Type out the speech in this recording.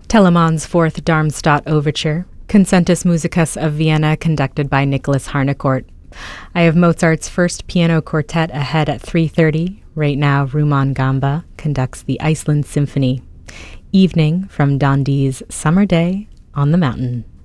Telemann's Fourth Darmstadt Overture, Concentus Musicus of Vienna, conducted by Nicholas Harnoncourt. I have Mozart's First Piano Quartet ahead at 3:30. Right now, Rumaan Gamba conducts the Iceland Symphony. Evening from Dondi's Summer Day on the Mountain.